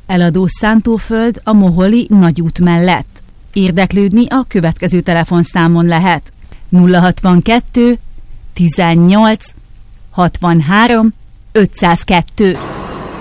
Eladó szántóföld a Moholi Nagyút mellett. Érdeklődni a következő telefonszámon lehet: 062 18 63 502.